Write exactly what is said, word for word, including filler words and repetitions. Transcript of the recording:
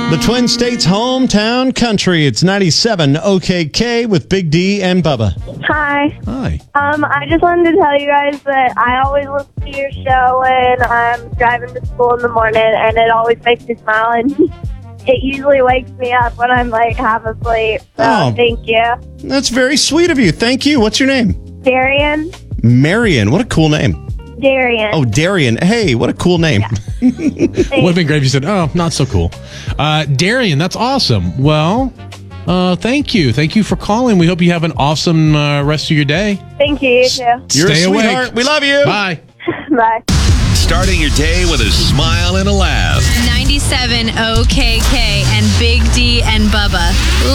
The Twin States hometown country. It's ninety-seven O K K with Big D and Bubba. Hi. Hi. Um, I just wanted to tell you guys that I always listen to your show when I'm driving to school in the morning, and it always makes me smile, and it usually wakes me up when I'm, like, half asleep. So, Oh. thank you. That's very sweet of you. Thank you. What's your name? Darian? Marion. What a cool name. Darian. Oh, Darian. Hey, what a cool name. Would have been great if you said, oh, not so cool. Uh, Darian, that's awesome. Well, uh, thank you. Thank you for calling. We hope you have an awesome uh, rest of your day. Thank you, you too. You're Stay a awake. sweetheart. We love you. Bye. Bye. Starting your day with a smile and a laugh. ninety-seven O K K and Big D and Bubba.